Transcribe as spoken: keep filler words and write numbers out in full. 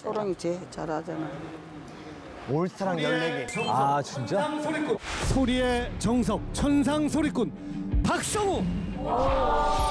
또랑이 제일 잘하잖아. 올스타랑 열네 개. 아 진짜? 소리의 정석 천상 소리꾼 박성우.